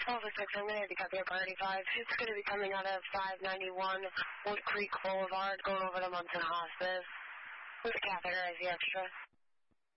Delta 6, I'm going to pick up your priority 5. It's going to be coming out of 591 Wood Creek Boulevard, going over to Munson Hospice. With a catheter as the extra.